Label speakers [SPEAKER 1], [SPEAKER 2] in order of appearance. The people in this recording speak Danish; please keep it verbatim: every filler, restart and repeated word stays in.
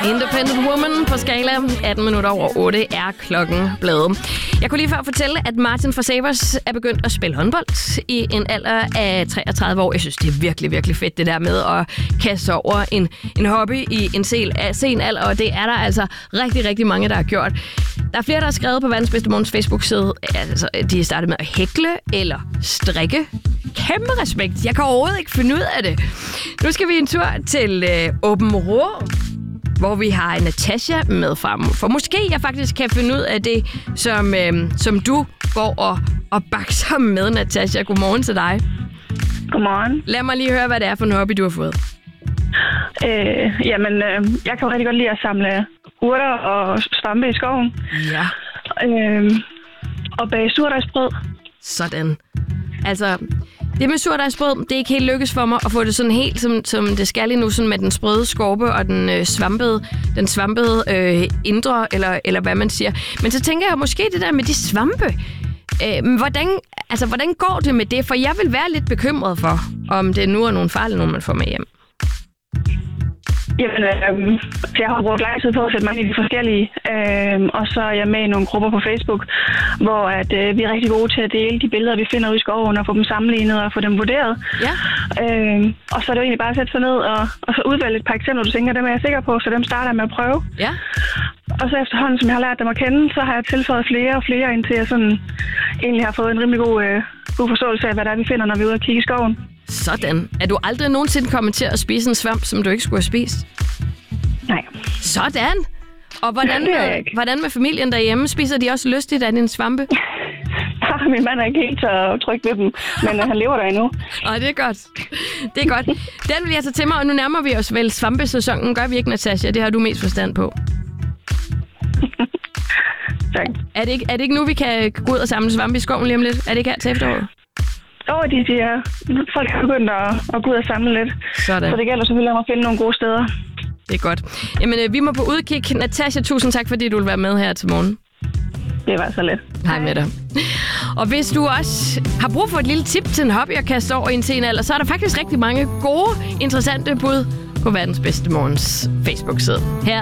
[SPEAKER 1] Independent Woman på skala. atten minutter over otte er klokken blevet. Jeg kunne lige før fortælle, at Martin fra Savers er begyndt at spille håndbold i en alder af treogtredive år. Jeg synes, det er virkelig, virkelig fedt, det der med at kaste sig over en, en hobby i en sen, sen alder, og det er der altså rigtig, rigtig mange, der har gjort. Der er flere, der har skrevet på Verdens Bedste Morgens Facebook-side, altså, de er startet med at hækle eller strikke. Kæmpe respekt. Jeg kan overhovedet ikke finde ud af det. Nu skal vi en tur til øh, Aabenraa, hvor vi har Natasha med frem. For måske jeg faktisk kan finde ud af det, som, øh, som du går og, og bakser med, Natasha. Godmorgen til dig.
[SPEAKER 2] Godmorgen.
[SPEAKER 1] Lad mig lige høre, hvad det er for en hobby, du har fået.
[SPEAKER 2] Øh, jamen, øh, jeg kan jo rigtig godt lide at samle urter og svampe i skoven.
[SPEAKER 1] Ja.
[SPEAKER 2] Øh, og bage surdejsbrød.
[SPEAKER 1] Sådan. Altså, det med surdejsbrød, det er ikke helt lykkes for mig at få det sådan helt, som, som det skal lige nu, sådan med den sprøde skorpe og den øh, svampede, den svampede øh, indre, eller, eller hvad man siger. Men så tænker jeg måske det der med de svampe. Øh, hvordan, altså, hvordan går det med det? For jeg vil være lidt bekymret for, om det nu er nogle farlige, nogen man får med hjem.
[SPEAKER 2] Jamen, øh, jeg har brugt lang tid på at sætte mig ind i de forskellige, øh, og så er jeg med i nogle grupper på Facebook, hvor at, øh, vi er rigtig gode til at dele de billeder, vi finder ude i skoven, og få dem sammenlignet og få dem vurderet.
[SPEAKER 1] Ja.
[SPEAKER 2] Øh, og så er det jo egentlig bare at sætte sig ned og, og så udvælge et par eksempler, du tænker, dem er jeg sikker på, så dem starter jeg med at prøve.
[SPEAKER 1] Ja.
[SPEAKER 2] Og så efterhånden, som jeg har lært dem at kende, så har jeg tilføjet flere og flere, indtil jeg sådan egentlig har fået en rimelig god, øh, god forståelse af, hvad der er, vi finder, når vi er ude og kigge i skoven.
[SPEAKER 1] Sådan. Er du aldrig nogensinde kommet til at spise en svamp, som du ikke skulle have spist?
[SPEAKER 2] Nej.
[SPEAKER 1] Sådan. Og hvordan med, hvordan med familien derhjemme? Spiser de også lystigt af din svampe?
[SPEAKER 2] Ja, min mand er ikke helt så tryg ved dem, men han lever der endnu.
[SPEAKER 1] Åh, det er godt. Det er godt. Den vil jeg tage til mig, og nu nærmer vi os vel svampesæsonen. Gør vi ikke, Natasha? Det har du mest forstand på.
[SPEAKER 2] Tak.
[SPEAKER 1] Er det, ikke, er det ikke nu, vi kan gå ud og samle svampe i skoven lige om lidt? Er det ikke her til efteråret?
[SPEAKER 2] Jo, de siger, folk har begyndt at, at gå ud og samle lidt.
[SPEAKER 1] Sådan.
[SPEAKER 2] Så det gælder selvfølgelig om at finde nogle gode steder.
[SPEAKER 1] Det er godt. Jamen, vi må på udkig. Natasha, tusind tak, fordi du vil være med her til morgen.
[SPEAKER 2] Det var så let.
[SPEAKER 1] Hej med dig. Og hvis du også har brug for et lille tip til en hobby at kaste over i en sen alder, så er der faktisk rigtig mange gode, interessante bud på Verdens Bedste Morgens Facebook-side. Her